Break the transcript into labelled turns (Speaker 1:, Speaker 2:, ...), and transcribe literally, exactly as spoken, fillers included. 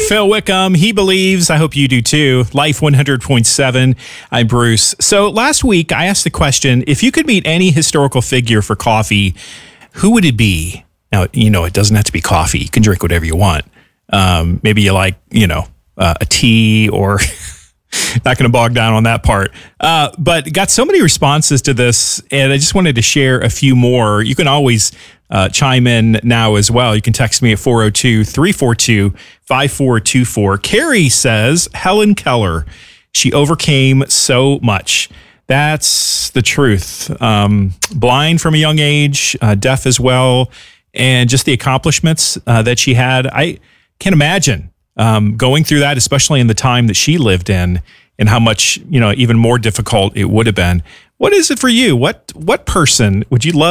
Speaker 1: Phil Wickham, He Believes. I hope you do too. Life one hundred point seven. I'm Bruce. So last week I asked the question, if you could meet any historical figure for coffee, who would it be? Now, you know, it doesn't have to be coffee. You can drink whatever you want. Um, maybe you like, you know, uh, a tea or... Not going to bog down on that part. Uh, but got so many responses to this, and I just wanted to share a few more. You can always uh, chime in now as well. You can text me at four oh two, three four two, five four two four. Carrie says, Helen Keller. She overcame so much. That's the truth. Um, blind from a young age, uh, deaf as well, and just the accomplishments uh, that she had. I can't imagine Um, going through that, especially in the time that she lived in, and how much, you know, even more difficult it would have been. What is it for you? What what person would you love